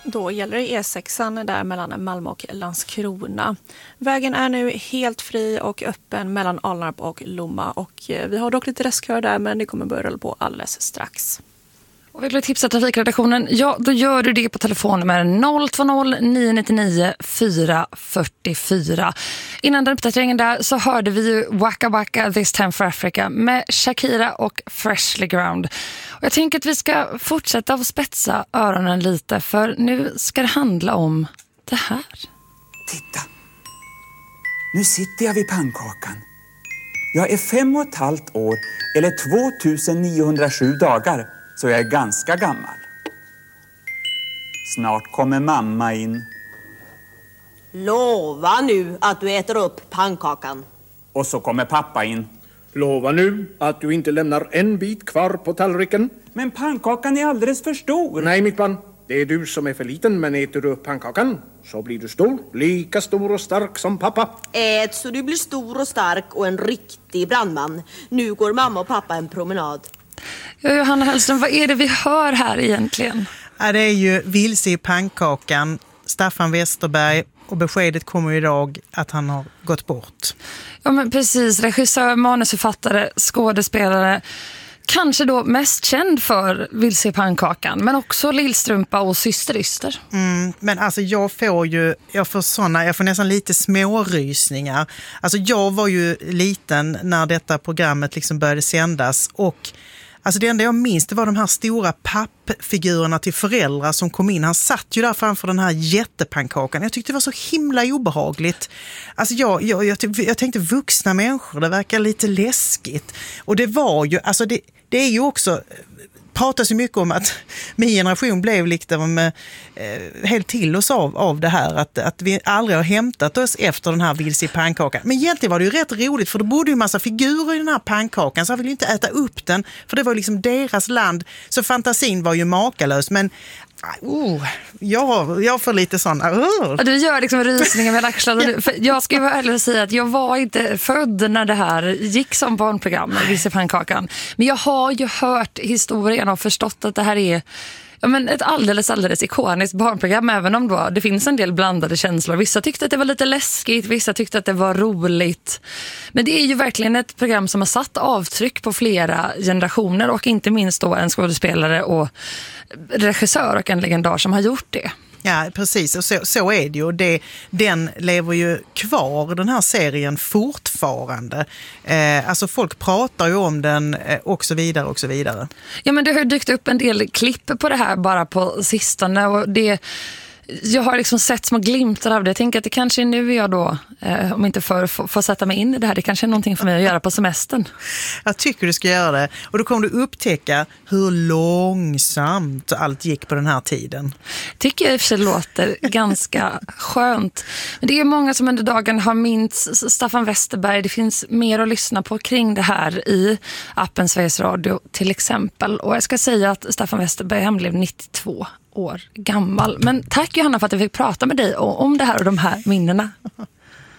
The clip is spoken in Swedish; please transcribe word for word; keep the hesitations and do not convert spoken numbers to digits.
Då gäller det E sexan där mellan Malmö och Landskrona. Vägen är nu helt fri och öppen mellan Alnarp och Lomma. Och vi har dock lite restkör där, men det kommer börja rulla på alldeles strax. Och vill du tipsa trafikredaktionen? Ja, då gör du det på telefonnummer noll två noll nio nio nio fyra fyra fyra. Innan den uppdateringen där så hörde vi ju Waka Waka This Time for Africa med Shakira och Freshly Ground. Och jag tänker att vi ska fortsätta att spetsa öronen lite, för nu ska det handla om det här. Titta! Nu sitter jag vid pannkakan. Jag är fem och ett halvt år, eller tvåtusen-niohundrasju dagar, så jag är ganska gammal. Snart kommer mamma in. Lova nu att du äter upp pannkakan. Och så kommer pappa in. Lova nu att du inte lämnar en bit kvar på tallriken. Men pannkakan är alldeles för stor. Nej, mitt barn. Det är du som är för liten, men äter du upp pannkakan så blir du stor. Lika stor och stark som pappa. Ät så du blir stor och stark och en riktig brandman. Nu går mamma och pappa en promenad. Ja, Johanna Hellström, vad är det vi hör här egentligen? Ja, det är ju Vilse i pannkakan, Staffan Westerberg, och beskedet kommer idag att han har gått bort. Ja, men precis. Regissör, manusförfattare, skådespelare. Kanske då mest känd för Vilse i pannkakan, men också Lillstrumpa och Systeryster. Mm, men alltså jag får ju, jag får såna, jag får nästan lite smårysningar. Alltså jag var ju liten när detta programmet liksom började sändas, och alltså det enda jag minns, det var de här stora pappfigurerna till föräldrar som kom in. Han satt ju där framför den här jättepannkakan. Jag tyckte det var så himla obehagligt. Alltså jag, jag, jag, jag tänkte vuxna människor, det verkar lite läskigt. Och det var ju, alltså det, det är ju också, pratas ju mycket om att min generation blev liksom eh, helt till oss av, av det här. Att, att vi aldrig har hämtat oss efter den här Vilse i pannkakan. Men egentligen var det ju rätt roligt, för då bodde ju en massa figurer i den här pannkakan, så jag ville ju inte äta upp den, för det var liksom deras land. Så fantasin var ju makalös, men oh, jag, jag får lite sådana. Oh. Du gör liksom rysningar med axlarna. Ja. För jag ska ju vara ärlig och säga att jag var inte född när det här gick som barnprogram, Vilse i pannkakan. Men jag har ju hört historien och förstått att det här är ja, men ett alldeles, alldeles ikoniskt barnprogram, även om då det finns en del blandade känslor. Vissa tyckte att det var lite läskigt, vissa tyckte att det var roligt. Men det är ju verkligen ett program som har satt avtryck på flera generationer, och inte minst då en skådespelare och regissör och en legendar som har gjort det. Ja, precis. Och så, så är det ju. Det, den lever ju kvar, den här serien, fortfarande. Eh, alltså folk pratar ju om den eh, och så vidare och så vidare. Ja, men det har dykt upp en del klipp på det här bara på sistone, och det... Jag har liksom sett små glimtar av det. Jag tänker att det kanske är nu jag då, eh, om inte för får, får sätta mig in i det här. Det kanske är någonting för mig att göra på semestern. Jag tycker du ska göra det. Och då kommer du upptäcka hur långsamt allt gick på den här tiden. Tycker jag i och för sig låter ganska skönt. Men det är många som under dagen har minst Staffan Westerberg. Det finns mer att lyssna på kring det här i appen Sveriges Radio till exempel. Och jag ska säga att Staffan Westerberg, han blev nittiotvå år gammal. Men tack Johanna för att jag fick prata med dig om det här och de här minnena.